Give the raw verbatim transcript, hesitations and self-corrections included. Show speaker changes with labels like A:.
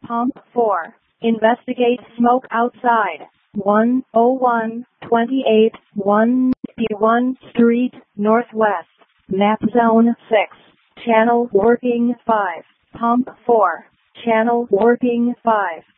A: Pump four. Investigate smoke outside. one oh one twenty-eight one fifty-one Street, Northwest. Map Zone six. Channel working five. Pump four. Channel working five.